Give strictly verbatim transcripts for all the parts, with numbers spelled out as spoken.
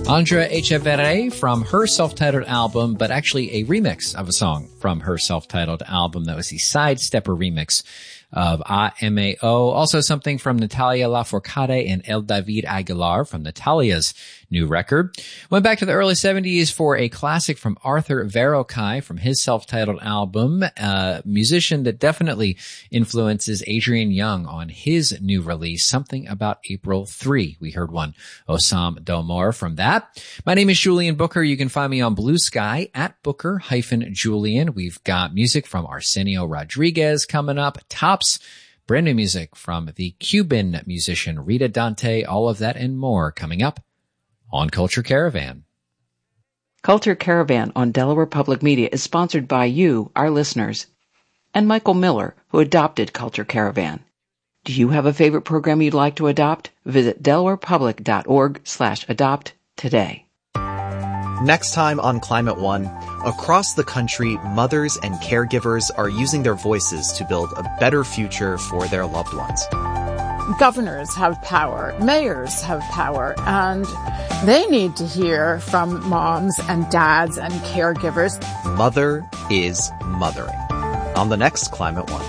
Andra Echeverri from her self-titled album, but actually a remix of a song from her self-titled album. That was the Sidestepper remix of A M A O. Also something from Natalia Lafourcade and El David Aguilar from Natalia's new record. Went back to the early seventies for a classic from Arthur Verocai from his self-titled album, a musician that definitely influences Adrian Young on his new release, Something About April three. We heard one, Osam Domor, from that. My name is Julian Booker. You can find me on Blue Sky at Booker-Julian. We've got music from Arsenio Rodriguez coming up. Tops, brand new music from the Cuban musician Rita Dante. All of that and more coming up on Culture Caravan. Culture Caravan on Delaware Public Media is sponsored by you, our listeners, and Michael Miller, who adopted Culture Caravan. Do you have a favorite program you'd like to adopt? Visit delawarepublic.org slash adopt today. Next time on Climate One, across the country, mothers and caregivers are using their voices to build a better future for their loved ones. Governors have power, mayors have power, and they need to hear from moms and dads and caregivers. Mother is mothering. On the next Climate One.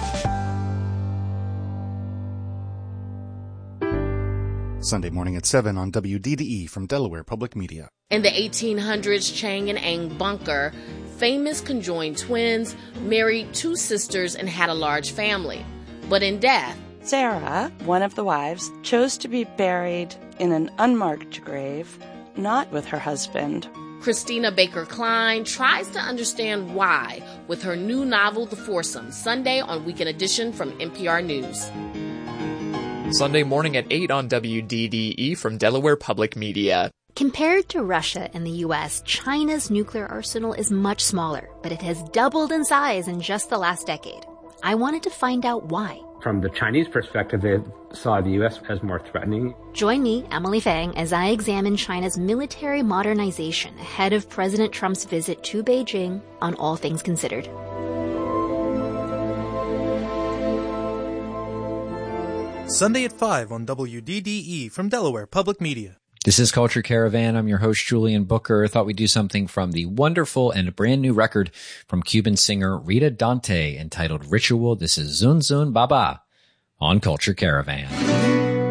Sunday morning at seven on W D D E from Delaware Public Media. In the eighteen hundreds, Chang and Eng Bunker, famous conjoined twins, married two sisters and had a large family. But in death, Sarah, one of the wives, chose to be buried in an unmarked grave, not with her husband. Christina Baker Klein tries to understand why with her new novel, The Foursome, Sunday on Weekend Edition from N P R News. Sunday morning at eight on W D D E from Delaware Public Media. Compared to Russia and the U S, China's nuclear arsenal is much smaller, but it has doubled in size in just the last decade. I wanted to find out why. From the Chinese perspective, they saw the U S as more threatening. Join me, Emily Fang, as I examine China's military modernization ahead of President Trump's visit to Beijing on All Things Considered. Sunday at five on W D D E from Delaware Public Media. This is Culture Caravan. I'm your host, Julian Booker. Thought we'd do something from the wonderful and brand new record from Cuban singer Rita Dante entitled Ritual. This is Zun Zun Baba on Culture Caravan.